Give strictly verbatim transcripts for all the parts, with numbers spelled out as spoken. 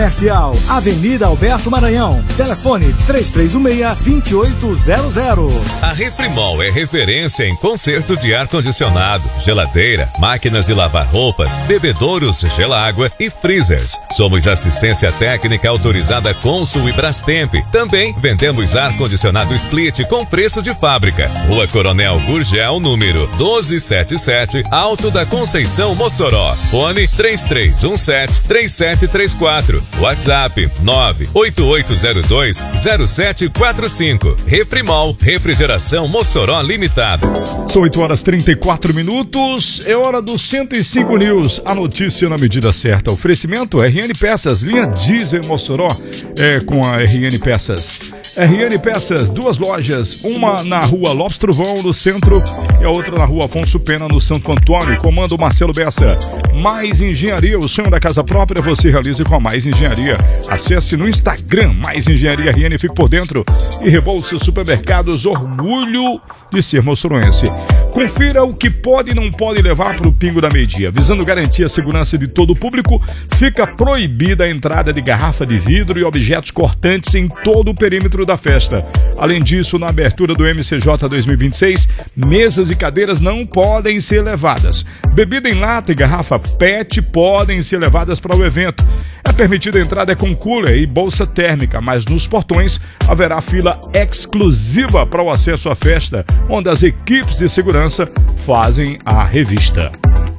Comercial, Avenida Alberto Maranhão, telefone três três um seis, dois oito zero zero. A Refrimol é referência em conserto de ar-condicionado, geladeira, máquinas de lavar roupas, bebedouros, gelágua e freezers. Somos assistência técnica autorizada Consul e Brastemp. Também vendemos ar-condicionado split com preço de fábrica. Rua Coronel Gurgel, número doze setenta e sete, Alto da Conceição, Mossoró. Fone três três um sete, três sete três quatro. WhatsApp nove oito oito zero dois zero sete quatro cinco. Refrimol, Refrigeração Mossoró Limitada. São oito horas e trinta e quatro minutos. É hora do cento e cinco News. A notícia na medida certa. Oferecimento R N Peças, linha diesel em Mossoró. É com a R N Peças. R N Peças, duas lojas. Uma na rua Lopes Trovão, no centro, e a outra na rua Afonso Pena, no Santo Antônio. Comando Marcelo Bessa. Mais Engenharia, o sonho da casa própria você realiza com a Mais Engenharia. Acesse no Instagram Mais Engenharia R N, fique por dentro. E Rebolsa Supermercados, orgulho de ser moçoroense. Confira o que pode e não pode levar para o Pingo da Meio-Dia. Visando garantir a segurança de todo o público, fica proibida a entrada de garrafa de vidro e objetos cortantes em todo o perímetro da festa. Além disso, na abertura do M C J dois mil e vinte e seis, mesas e cadeiras não podem ser levadas. Bebida em lata e garrafa P E T podem ser levadas para o evento. É permitida a entrada com cooler e bolsa térmica, mas nos portões haverá fila exclusiva para o acesso à festa, onde as equipes de segurança fazem a revista.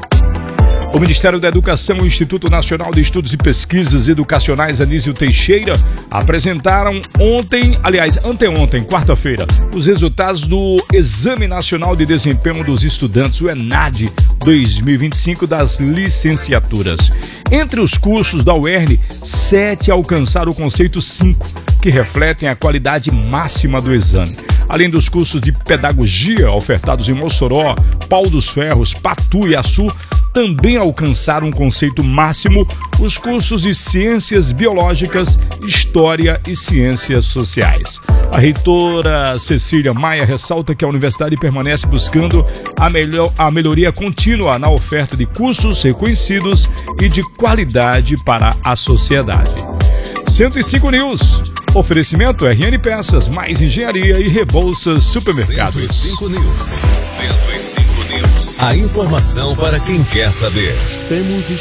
O Ministério da Educação e o Instituto Nacional de Estudos e Pesquisas Educacionais Anísio Teixeira apresentaram ontem, aliás, anteontem, quarta-feira, os resultados do Exame Nacional de Desempenho dos Estudantes, o ENAD dois mil e vinte e cinco, das licenciaturas. Entre os cursos da U E R N, sete alcançaram o conceito cinco, que refletem a qualidade máxima do exame. Além dos cursos de pedagogia ofertados em Mossoró, Pau dos Ferros, Patu e Açu, também alcançaram um conceito máximo os cursos de Ciências Biológicas, História e Ciências Sociais. A reitora Cecília Maia ressalta que a universidade permanece buscando a, melhor, a melhoria contínua na oferta de cursos reconhecidos e de qualidade para a sociedade. cento e cinco News. Oferecimento R N Peças, Mais Engenharia e Rebolsas Supermercados. cento e cinco News. cento e cinco News. A informação para quem quer saber. Temos